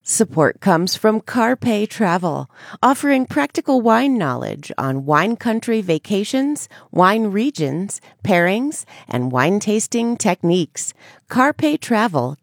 Support comes from Carpe Travel, offering practical wine knowledge on wine country vacations, wine regions, pairings, and wine tasting techniques. CarpeTravel.com